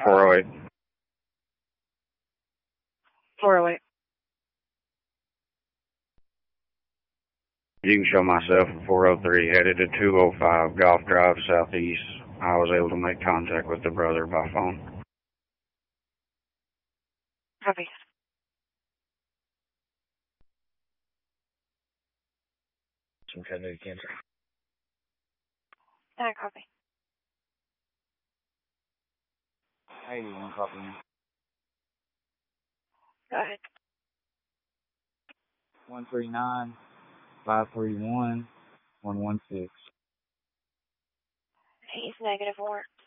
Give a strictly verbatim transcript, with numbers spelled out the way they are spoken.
four oh eight. four oh eight. You can show myself at four oh three, headed to two oh five Golf Drive Southeast. I was able to make contact with the brother by phone. Copy. Some kind of cancer. Uh, copy. eighty-one, copy. Go ahead. one three nine, five three one, one one six. He's negative four.